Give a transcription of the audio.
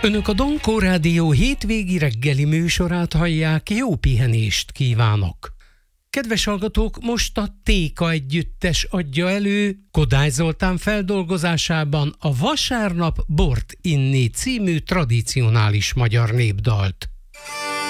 Önök a Donkó Rádió hétvégi reggeli műsorát hallják, jó pihenést kívánok! Kedves hallgatók, most a Téka együttes adja elő Kodály Zoltán feldolgozásában a Vasárnap bort inni című tradicionális magyar népdalt.